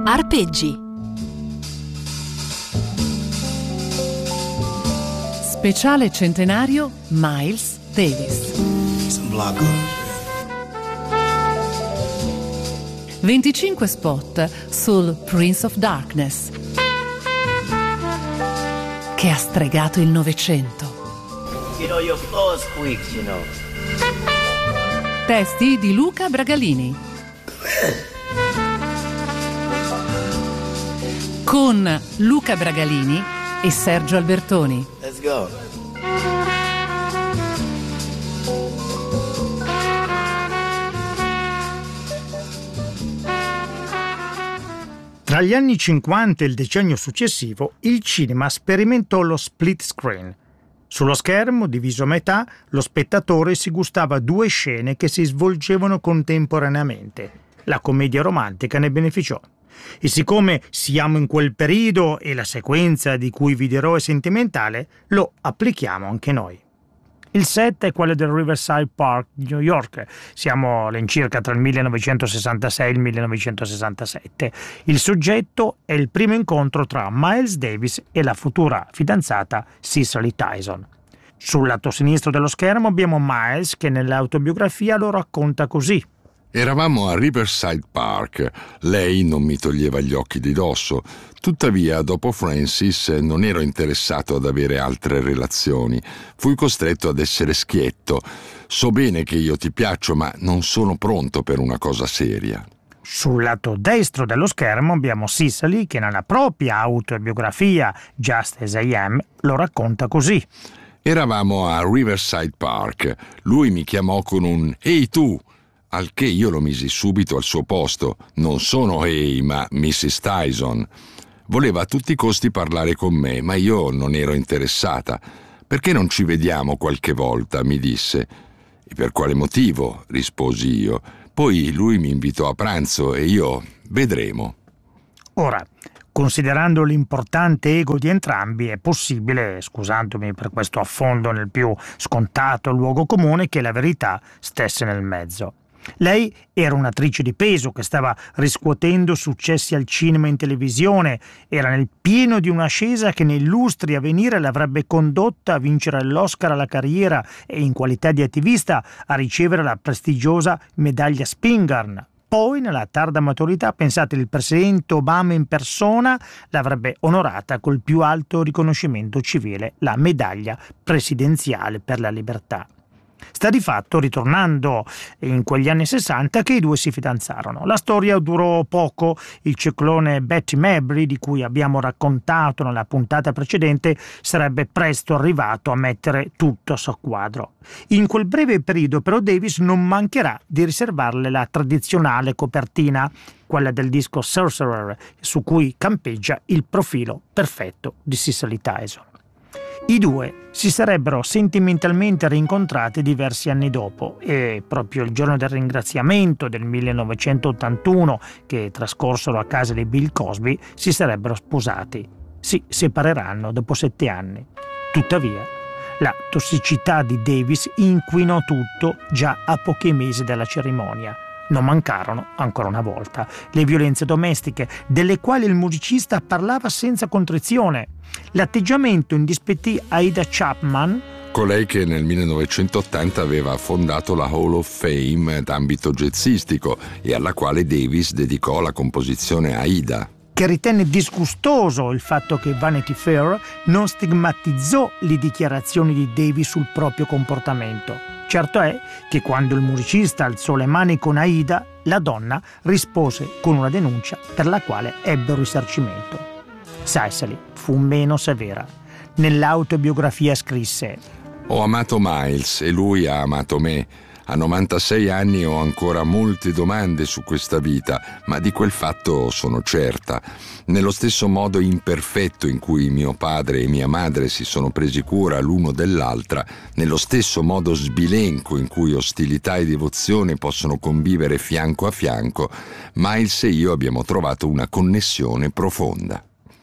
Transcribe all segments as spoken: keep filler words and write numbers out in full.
Arpeggi. Speciale centenario Miles Davis. venticinque spot sul Prince of Darkness, che ha stregato il Novecento. You know, your floor squeaks, you know. Testi di Luca Bragalini. Con Luca Bragalini e Sergio Albertoni. Let's go. Tra gli anni cinquanta e il decennio successivo, il cinema sperimentò lo split screen. Sullo schermo, diviso a metà, lo spettatore si gustava due scene che si svolgevano contemporaneamente. La commedia romantica ne beneficiò. E siccome siamo in quel periodo e la sequenza di cui vi dirò è sentimentale, lo applichiamo anche noi. Il set è quello del Riverside Park di New York. Siamo all'incirca tra il millenovecentosessantasei e il millenovecentosessantasette. Il soggetto è il primo incontro tra Miles Davis e la futura fidanzata Cicely Tyson. Sul lato sinistro dello schermo abbiamo Miles che nell'autobiografia lo racconta così. Eravamo a Riverside Park. Lei non mi toglieva gli occhi di dosso. Tuttavia, dopo Francis, non ero interessato ad avere altre relazioni. Fui costretto ad essere schietto. So bene che io ti piaccio, ma non sono pronto per una cosa seria. Sul lato destro dello schermo abbiamo Cicely che nella propria autobiografia Just As I Am lo racconta così. Eravamo a Riverside Park. Lui mi chiamò con un «Ehi tu!», al che io lo misi subito al suo posto. Non sono Hey, ma missus Tyson. Voleva a tutti i costi parlare con me, ma io non ero interessata. «Perché non ci vediamo qualche volta?», mi disse. «E per quale motivo?», risposi io. Poi lui mi invitò a pranzo e io vedremo. Ora, considerando l'importante ego di entrambi, è possibile, scusandomi per questo affondo nel più scontato luogo comune, che la verità stesse nel mezzo. Lei era un'attrice di peso che stava riscuotendo successi al cinema e in televisione, era nel pieno di un'ascesa che nei lustri a venire l'avrebbe condotta a vincere l'Oscar alla carriera e in qualità di attivista a ricevere la prestigiosa medaglia Spingarn. Poi, nella tarda maturità, pensate, il presidente Obama in persona l'avrebbe onorata col più alto riconoscimento civile, la medaglia presidenziale per la libertà. Sta di fatto, ritornando in quegli anni sessanta, che i due si fidanzarono. La storia durò poco. Il ciclone Betty Mabry, di cui abbiamo raccontato nella puntata precedente, sarebbe presto arrivato a mettere tutto a soqquadro. In quel breve periodo, però, Davis non mancherà di riservarle la tradizionale copertina, quella del disco Sorcerer, su cui campeggia il profilo perfetto di Cicely Tyson. I due si sarebbero sentimentalmente rincontrati diversi anni dopo e proprio il giorno del ringraziamento del millenovecentottantuno, che trascorsero a casa di Bill Cosby, si sarebbero sposati. Si separeranno dopo sette anni. Tuttavia, la tossicità di Davis inquinò tutto già a pochi mesi dalla cerimonia. Non mancarono, ancora una volta, le violenze domestiche, delle quali il musicista parlava senza contrizione. L'atteggiamento indispettì Aida Chapman, colei che nel millenovecentottanta aveva fondato la Hall of Fame d'ambito jazzistico e alla quale Davis dedicò la composizione Aida, che ritenne disgustoso il fatto che Vanity Fair non stigmatizzò le dichiarazioni di Davis sul proprio comportamento. Certo è che quando il musicista alzò le mani con Aida, la donna rispose con una denuncia per la quale ebbe un risarcimento. Cicely fu meno severa. Nell'autobiografia scrisse: «Ho amato Miles e lui ha amato me. A novantasei anni ho ancora molte domande su questa vita, ma di quel fatto sono certa. Nello stesso modo imperfetto in cui mio padre e mia madre si sono presi cura l'uno dell'altra, nello stesso modo sbilenco in cui ostilità e devozione possono convivere fianco a fianco, Miles e io abbiamo trovato una connessione profonda».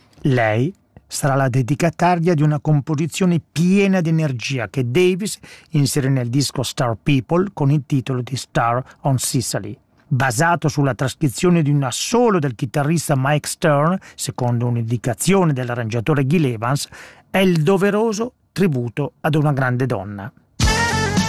Lei sarà la dedicataria di una composizione piena di energia che Davis inserì nel disco Star People con il titolo di Star on Cicely. basato sulla trascrizione di un assolo del chitarrista Mike Stern, secondo un'indicazione dell'arrangiatore Gil Evans, è il doveroso tributo ad una grande donna.